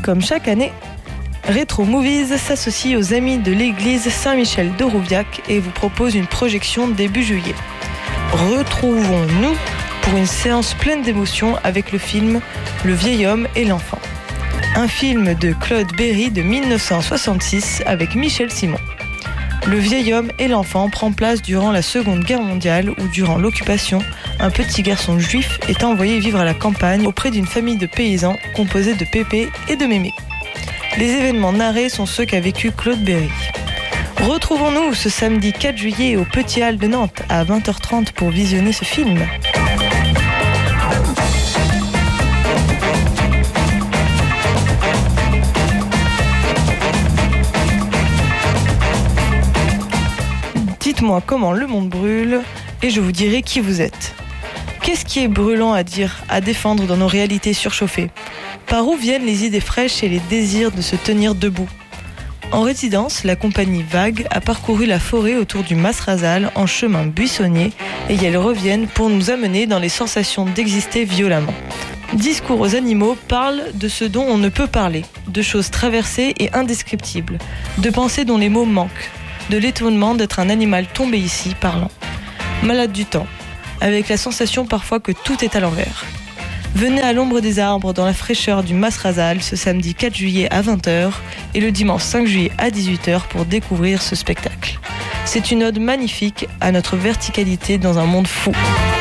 Comme chaque année, Retro Movies s'associe aux amis de l'église Saint-Michel de Rouviac et vous propose une projection début juillet. Retrouvons-nous pour une séance pleine d'émotions avec le film Le vieil homme et l'enfant. Un film de Claude Berry de 1966 avec Michel Simon. Le vieil homme et l'enfant prend place durant la Seconde Guerre mondiale où, durant l'occupation, un petit garçon juif est envoyé vivre à la campagne auprès d'une famille de paysans composée de Pépé et de Mémé. Les événements narrés sont ceux qu'a vécu Claude Berry. Retrouvons-nous ce samedi 4 juillet au Petit Hall de Nantes à 20h30 pour visionner ce film. Dites-moi comment le monde brûle et je vous dirai qui vous êtes. Qu'est-ce qui est brûlant à dire, à défendre dans nos réalités surchauffées ? Par où viennent les idées fraîches et les désirs de se tenir debout ? En résidence, la compagnie Vague a parcouru la forêt autour du Mas-Razal en chemin buissonnier et elles reviennent pour nous amener dans les sensations d'exister violemment. Discours aux animaux parle de ce dont on ne peut parler, de choses traversées et indescriptibles, de pensées dont les mots manquent, de l'étonnement d'être un animal tombé ici, parlant. Malade du temps, avec la sensation parfois que tout est à l'envers. Venez à l'ombre des arbres dans la fraîcheur du Mas-Razal ce samedi 4 juillet à 20h et le dimanche 5 juillet à 18h pour découvrir ce spectacle. C'est une ode magnifique à notre verticalité dans un monde fou.